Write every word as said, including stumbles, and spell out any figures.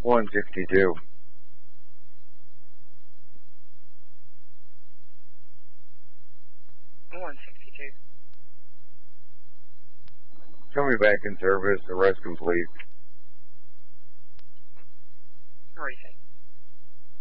one sixty-two. one sixty-two. Show me back in service. Arrest complete. Where is it?